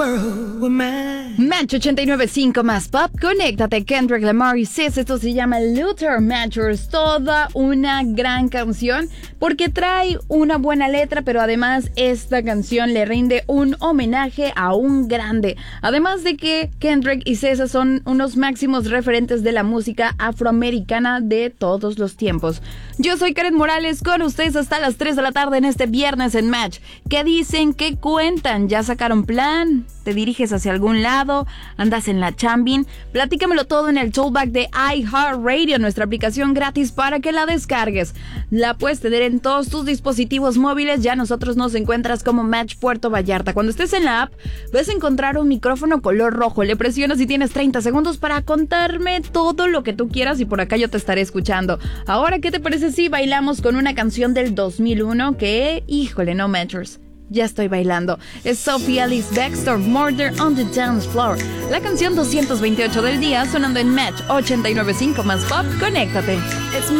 Match 89.5 más pop, conéctate. Kendrick Lamar y SZA, esto se llama Luther Matchers, toda una gran canción porque trae una buena letra, pero además esta canción le rinde un homenaje a un grande. Además de que Kendrick y SZA son unos máximos referentes de la música afroamericana de todos los tiempos. Yo soy Karen Morales, con ustedes hasta las 3 de la tarde en este viernes en Match. ¿Qué dicen? ¿Qué cuentan? ¿Ya sacaron plan? ¿Te diriges hacia algún lado? ¿Andas en la chambin? Platícamelo todo en el Tollback de iHeartRadio, nuestra aplicación gratis para que la descargues. La puedes tener en todos tus dispositivos móviles. Ya nosotros nos encuentras como Match Puerto Vallarta. Cuando estés en la app, vas a encontrar un micrófono color rojo. Le presionas y tienes 30 segundos para contarme todo lo que tú quieras y por acá yo te estaré escuchando. Ahora, ¿qué te parece si bailamos con una canción del 2001 que, híjole, no Matchers? Ya estoy bailando. Es Sophie Alice Baxter, Murder on the Dance Floor. La canción 228 del día sonando en Match 89.5 más pop. Conéctate. It's